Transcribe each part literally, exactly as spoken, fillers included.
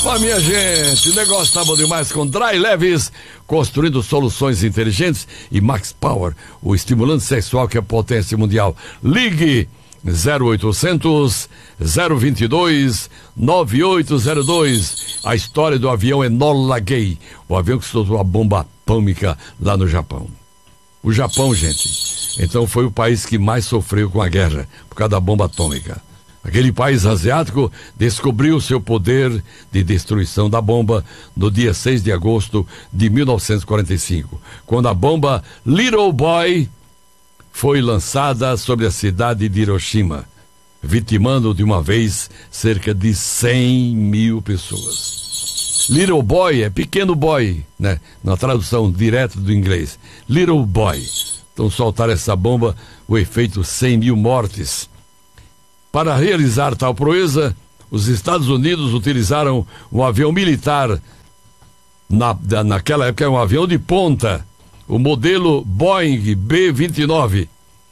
Opa, minha gente, o negócio tá bom demais com Dry Leves, construindo soluções inteligentes, e Max Power, o estimulante sexual que é potência mundial. Ligue zero oitocentos, zero vinte e dois, nove oito zero dois. A história do avião Enola Gay, o avião que soltou a bomba atômica lá no Japão. O Japão, gente, então foi o país que mais sofreu com a guerra, por causa da bomba atômica. Aquele país asiático descobriu seu poder de destruição da bomba no dia seis de agosto de mil novecentos e quarenta e cinco, quando a bomba Little Boy foi lançada sobre a cidade de Hiroshima, vitimando de uma vez cerca de cem mil pessoas. Little Boy é pequeno boy, né? Na tradução direta do inglês. Little Boy. Então soltaram essa bomba, o efeito cem mil mortes. Para realizar tal proeza, os Estados Unidos utilizaram um avião militar, na, naquela época um avião de ponta, o modelo Boeing B vinte e nove,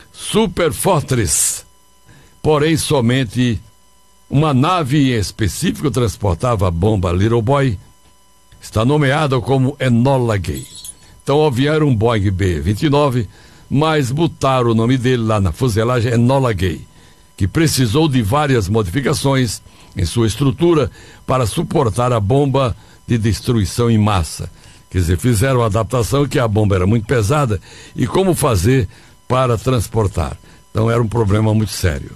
Super Fortress. Porém, somente uma nave em específico transportava a bomba Little Boy, está nomeada como Enola Gay. Então o avião era um Boeing B vinte e nove, mas botaram o nome dele lá na fuselagem Enola Gay, que precisou de várias modificações em sua estrutura para suportar a bomba de destruição em massa. Quer dizer, fizeram a adaptação que a bomba era muito pesada e como fazer para transportar. Então era um problema muito sério.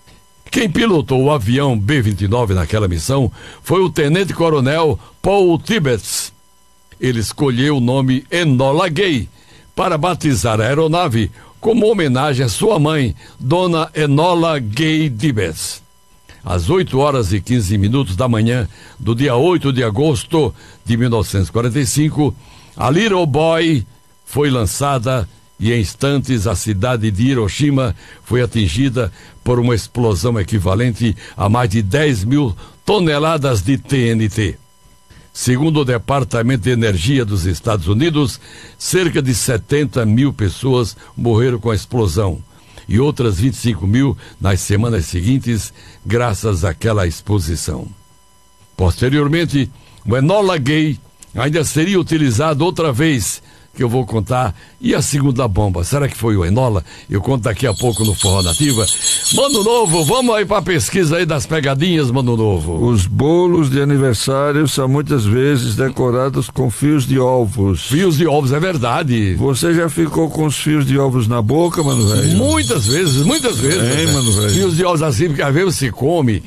Quem pilotou o avião B vinte e nove naquela missão foi o tenente-coronel Paul Tibbets. Ele escolheu o nome Enola Gay para batizar a aeronave como homenagem à sua mãe, Dona Enola Gay Tibbets. Às oito horas e quinze minutos da manhã do dia oito de agosto de mil novecentos e quarenta e cinco, a Little Boy foi lançada e em instantes a cidade de Hiroshima foi atingida por uma explosão equivalente a mais de dez mil toneladas de T N T. Segundo o Departamento de Energia dos Estados Unidos, cerca de setenta mil pessoas morreram com a explosão e outras vinte e cinco mil nas semanas seguintes, graças àquela exposição. Posteriormente, o Enola Gay ainda seria utilizado outra vez, que eu vou contar. E a segunda bomba, será que foi o Enola? Eu conto daqui a pouco no Forró Nativa. Mano Novo, vamos aí pra pesquisa aí das pegadinhas, Mano Novo. Os bolos de aniversário são muitas vezes decorados com fios de ovos. Fios de ovos, é verdade. Você já ficou com os fios de ovos na boca, Mano Velho? Muitas vezes, muitas vezes. É, né? Mano Velho. Fios de ovos assim, porque às vezes se come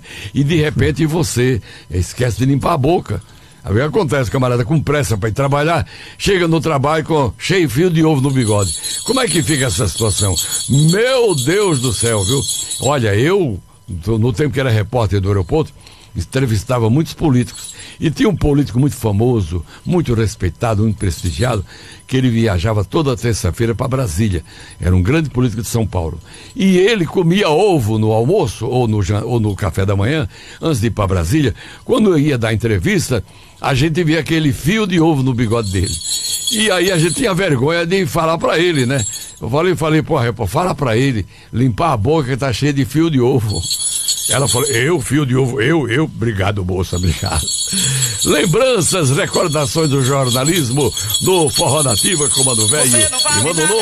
e de repente você esquece de limpar a boca. Aí acontece, camarada, com pressa para ir trabalhar, chega no trabalho com cheio de fio de ovo no bigode. Como é que fica essa situação? Meu Deus do céu, viu? Olha, eu, no tempo que era repórter do aeroporto, entrevistava muitos políticos. E tinha um político muito famoso, muito respeitado, muito prestigiado, que ele viajava toda terça-feira para Brasília. Era um grande político de São Paulo. E ele comia ovo no almoço ou no, ou no café da manhã, antes de ir para Brasília. Quando eu ia dar entrevista, a gente via aquele fio de ovo no bigode dele. E aí a gente tinha vergonha de falar para ele, né? Eu falei, falei, pô, repô, fala para ele limpar a boca que tá cheia de fio de ovo. Ela falou, eu, fio de ovo, eu, eu, obrigado, moça, obrigado. Lembranças, recordações do jornalismo, do Forró Nativa, Comando Velho e Mano Novo.